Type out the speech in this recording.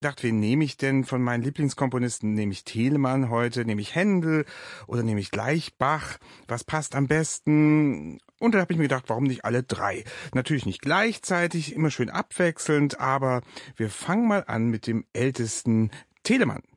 Dachte, wen nehme ich denn von meinen Lieblingskomponisten? Nehme ich Telemann heute? Nehme ich Händel? Oder nehme ich gleich Bach? Was passt am besten? Und da habe ich mir gedacht, warum nicht alle drei? Natürlich nicht gleichzeitig, immer schön abwechselnd, aber wir fangen mal an mit dem ältesten Telemann.